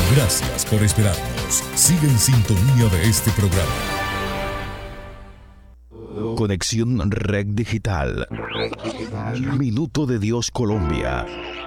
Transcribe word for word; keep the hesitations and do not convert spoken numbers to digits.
Gracias por esperarnos. Sigue en sintonía de este programa. Conexión Red Digital. Minuto de Dios Colombia.